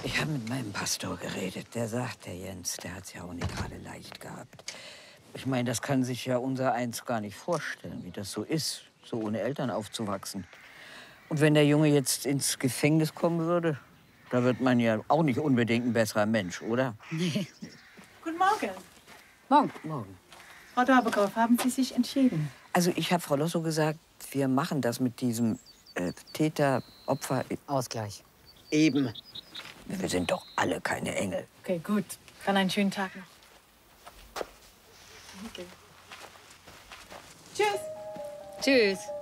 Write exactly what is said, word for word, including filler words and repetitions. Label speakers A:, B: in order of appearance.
A: Ich habe mit meinem Pastor geredet. Der sagt, der Jens, der hat es ja auch nicht gerade leicht gehabt. Ich meine, das kann sich ja unser Eins gar nicht vorstellen, wie das so ist, so ohne Eltern aufzuwachsen. Und wenn der Junge jetzt ins Gefängnis kommen würde, da wird man ja auch nicht unbedingt ein besserer Mensch, oder?
B: Nee.
C: Guten Morgen.
A: Morgen. Morgen.
C: Frau Dorbekopf, haben Sie sich entschieden?
A: Also ich habe Frau Losso gesagt, wir machen das mit diesem äh, Täter-Opfer-Ausgleich. Eben. Wir sind doch alle keine Engel.
C: Okay, gut. Dann einen schönen Tag noch. Okay. Tschüss.
B: Tschüss.